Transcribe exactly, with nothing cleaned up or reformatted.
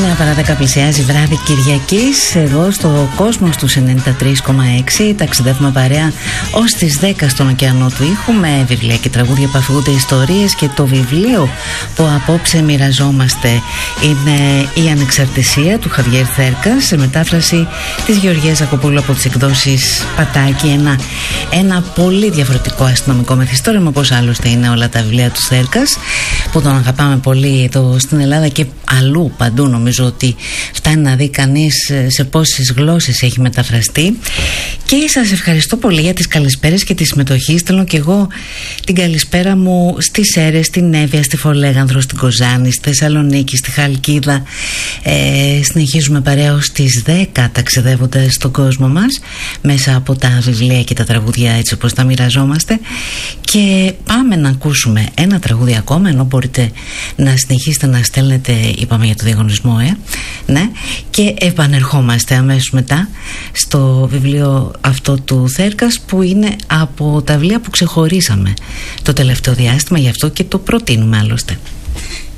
εννιά παρά δέκα πλησιάζει βράδυ Κυριακής. Εδώ στο Κόσμος τους ενενήντα τρία κόμμα έξι ταξιδεύουμε παρέα ως τις δέκα στον ωκεανό του ήχου με βιβλία και τραγούδια που αφηγούνται ιστορίες, και το βιβλίο που απόψε μοιραζόμαστε είναι «Η Ανεξαρτησία» του Χαβιέρ Θέρκας, σε μετάφραση της Γεωργίας Ζακοπούλου από τις εκδόσεις Πατάκη. Ένα, ένα πολύ διαφορετικό αστυνομικό μυθιστόρημα, όπως άλλωστε είναι όλα τα βιβλία του Θέρκας, που τον αγαπάμε πολύ εδώ στην Ελλάδα και αλλού παντού. Νομίζω ότι φτάνει να δει κανείς σε πόσες γλώσσες έχει μεταφραστεί. Και σας ευχαριστώ πολύ για τις καλησπέρες και τη συμμετοχή. Στέλνω και εγώ την καλησπέρα μου στις Σέρρες, στην Εύβοια, στη Φολέγανδρο, στην Κοζάνη, στη Θεσσαλονίκη, στη Χαλκίδα. Ε, συνεχίζουμε παρέα ως τις δέκα ταξιδεύοντας στον κόσμο μας μέσα από τα βιβλία και τα τραγούδια, έτσι όπως τα μοιραζόμαστε. Και πάμε να ακούσουμε ένα τραγούδι ακόμα, ενώ μπορείτε να συνεχίσετε να στέλνετε, είπαμε για το διαγωνισμό, ε, ναι, και επανερχόμαστε αμέσως μετά στο βιβλίο αυτό του Θέρκας, που είναι από τα βιβλία που ξεχωρίσαμε το τελευταίο διάστημα, γι' αυτό και το προτείνουμε άλλωστε.